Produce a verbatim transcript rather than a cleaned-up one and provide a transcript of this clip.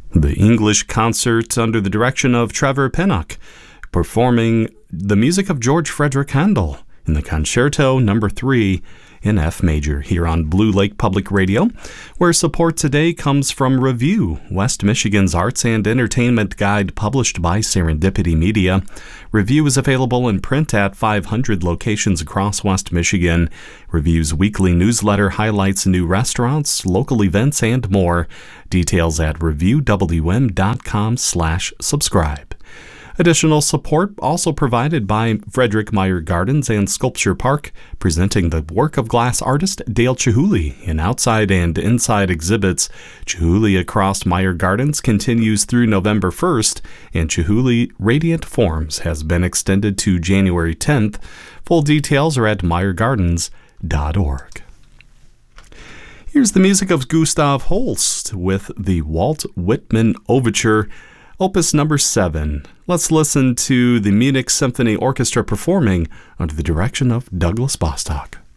The English Concert under the direction of Trevor Pinnock, performing the music of George Frederick Handel in the Concerto Number three in F major here on Blue Lake Public Radio, where support today comes from Review, West Michigan's arts and entertainment guide published by Serendipity Media. Review is available in print at five hundred locations across West Michigan. Review's weekly newsletter highlights new restaurants, local events, and more. Details at review w m dot com slash subscribe. Additional support also provided by Frederick Meyer Gardens and Sculpture Park, presenting the work of glass artist Dale Chihuly in outside and inside exhibits. Chihuly Across Meyer Gardens continues through November first, and Chihuly Radiant Forms has been extended to January tenth. Full details are at meyer gardens dot org. Here's the music of Gustav Holst with the Walt Whitman Overture, Opus number seven. Let's listen to the Munich Symphony Orchestra performing under the direction of Douglas Bostock.